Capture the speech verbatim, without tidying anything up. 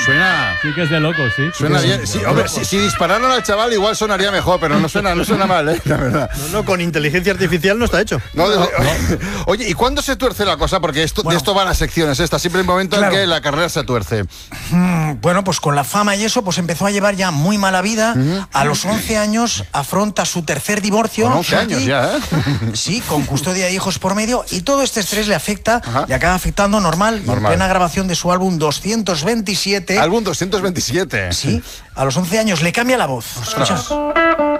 Suena... Sí que es de loco, sí. Suena bien. Sí, hombre, si, si dispararan al chaval igual sonaría mejor, pero no suena, no suena mal, ¿eh? La verdad. No, no, con inteligencia artificial no está hecho. No, no, no. Oye, ¿y cuándo se tuerce la cosa? Porque esto, bueno, de esto van las secciones estas. Siempre hay un momento claro. en que la carrera se tuerce. Mm, bueno, pues con la fama y eso, pues empezó a llevar ya muy mala vida. Uh-huh. A los once años afronta su tercer divorcio. Con once años ya, ¿eh? Sí, con custodia de hijos por medio. Y todo este estrés le afecta, Ajá. le acaba afectando normal. normal. En plena grabación de su álbum doscientos veintisiete. Álbum doscientos veintisiete. Sí, a los once años le cambia la voz. Escucha.